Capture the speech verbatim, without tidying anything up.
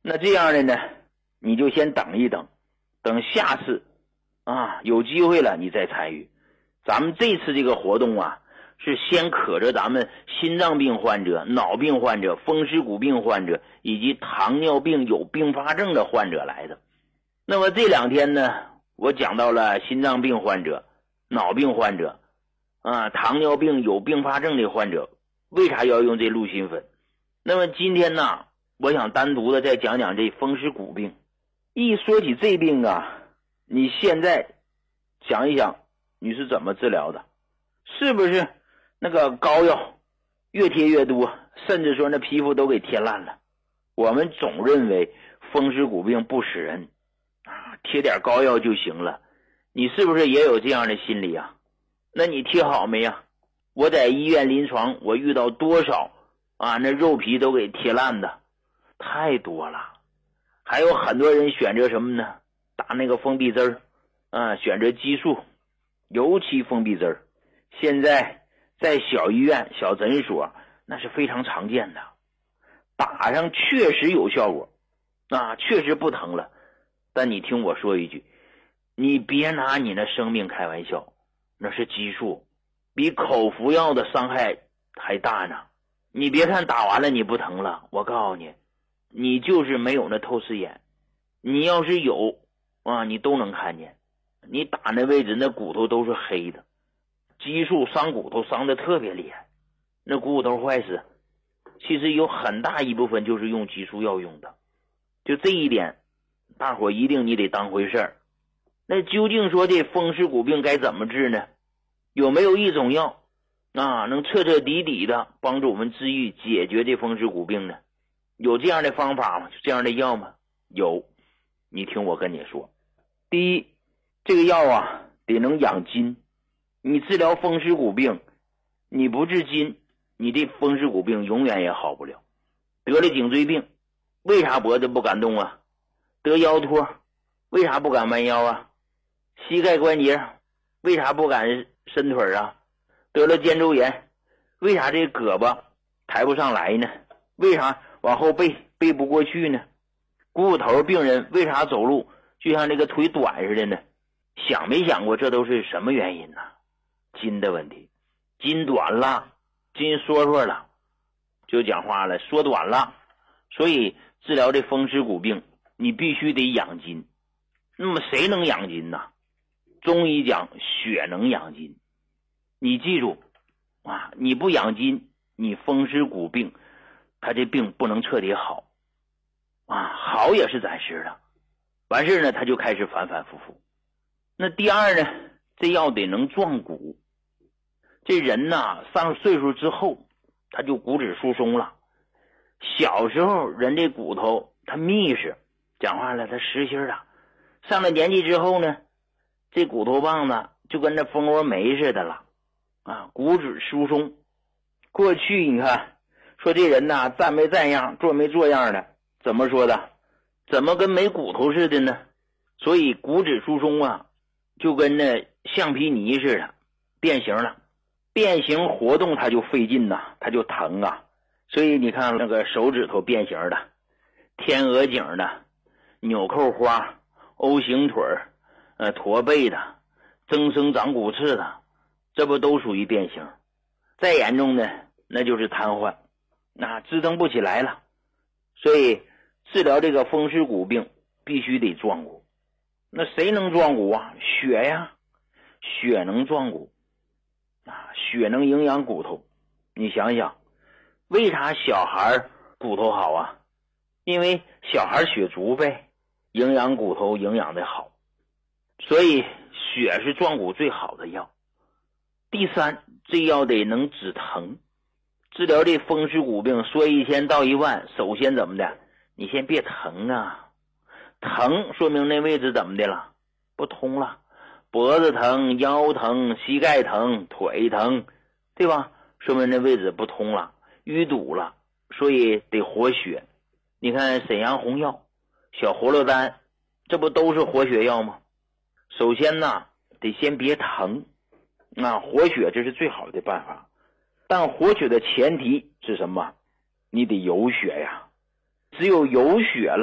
那这样的呢，你就先等一等，等下次啊有机会了你再参与。咱们这次这个活动啊，是先可着咱们心脏病患者、脑病患者、风湿骨病患者以及糖尿病有并发症的患者来的。那么这两天呢，我讲到了心脏病患者、脑病患者啊、糖尿病有并发症的患者为啥要用这鹿心粉。那么今天呢，我想单独的再讲讲这风湿骨病。一说起这病啊，你现在想一想你是怎么治疗的？是不是那个膏药越贴越多，甚至说那皮肤都给贴烂了？我们总认为风湿骨病不使人啊，贴点膏药就行了。你是不是也有这样的心理啊？那你贴好没呀？我在医院临床我遇到多少啊那肉皮都给贴烂的，太多了。还有很多人选择什么呢？打那个封闭针啊，选择激素，尤其封闭针现在在小医院小诊所那是非常常见的，打上确实有效果啊，确实不疼了。但你听我说一句，你别拿你的生命开玩笑，那是激素，比口服药的伤害还大呢。你别看打完了你不疼了，我告诉你，你就是没有那透视眼。你要是有啊，你都能看见。你打那位置那骨头都是黑的，激素伤骨头伤的特别厉害，那骨头坏死，其实有很大一部分就是用激素药用的。就这一点大伙一定你得当回事儿。那究竟说这风湿骨病该怎么治呢？有没有一种药啊能彻彻底底的帮助我们治愈解决这风湿骨病呢？有这样的方法吗？这样的药吗？有。你听我跟你说，第一，这个药啊得能养筋。你治疗风湿骨病，你不治筋，你这风湿骨病永远也好不了。得了颈椎病，为啥脖子不敢动啊？得腰托，为啥不敢弯腰啊？膝盖关节，为啥不敢伸腿啊？得了肩周炎，为啥这胳膊抬不上来呢？为啥往后背背不过去呢？股骨头病人为啥走路就像这个腿短似的呢？想没想过这都是什么原因呢？筋的问题，筋短了，筋缩缩了，就讲话了，缩短了。所以治疗这风湿骨病你必须得养筋。那么谁能养筋呢？中医讲血能养筋。你记住啊，你不养筋，你风湿骨病他这病不能彻底好啊，好也是暂时的，完事呢他就开始反反复复。那第二呢，这药得能壮骨。这人呐上岁数之后他就骨质疏松了。小时候人这骨头他密实，讲话了他实心的，上了年纪之后呢，这骨头棒子就跟那蜂窝煤似的了啊，骨质疏松。过去你看说这人呐站没站样，坐没坐样的，怎么说的？怎么跟没骨头似的呢？所以骨质疏松啊就跟那橡皮泥似的，变形了。变形活动它就费劲呐，它就疼啊。所以你看那个手指头变形的，天鹅颈的，纽扣花， O 型腿呃，驼背的，增生长骨刺的，这不都属于变形。再严重的那就是瘫痪，那支撑不起来了。所以治疗这个风湿骨病必须得壮骨。那谁能壮骨啊？血呀，血能壮骨啊，血能营养骨头。你想想为啥小孩骨头好啊？因为小孩血足呗，营养骨头营养的好，所以血是壮骨最好的药。第三，这药得能止疼。治疗这风湿骨病说一千道一万，首先怎么的？你先别疼啊，疼说明那位置怎么的了？不通了，脖子疼，腰疼，膝盖疼，腿疼，对吧？说明那位置不通了，淤堵了，所以得活血。你看沈阳红药、小活络丹，这不都是活血药吗？首先呢得先别疼啊，活血这是最好的办法。但活血的前提是什么？你得有血呀，只有有血了